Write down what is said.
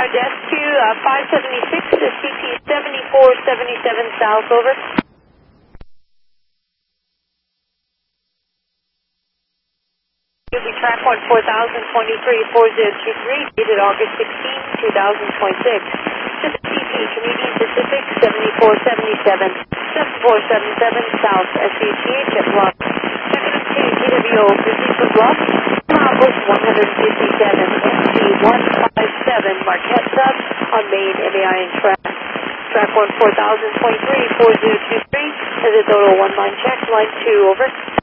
desk to 576 to CT 7477 South, over. You'll be track 14023-4023, dated August 16, 2026. To the CT, Canadian Pacific 7477, 7477 South, SATH at block. GWO, proceed from block. Milepost 157, MG 157, Marquette Sub, on main MAI and track. Track 14023-4023, as a total one line check, line 2, over.